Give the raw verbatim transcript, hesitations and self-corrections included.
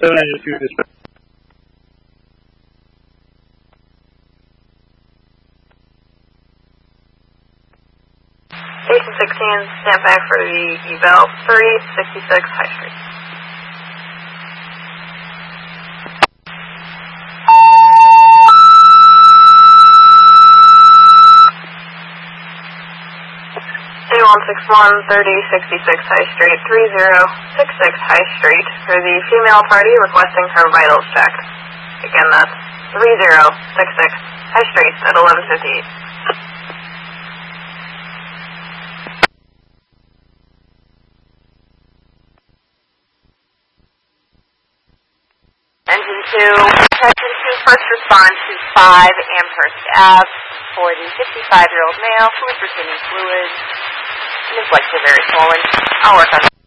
seven eighty-two dispatch. Station sixteen, stand by for the eval three sixty-six High Street. A one six one, thirty sixty-six High Street, three zero six six High Street, for the female party requesting her vitals checked. Again, that's three zero six six High Street at eleven fifty-eight. Engine two, attention to first respond to five Amherst Avenue for the fifty-five-year-old male who is receiving fluids and is likely very swollen. I'll work on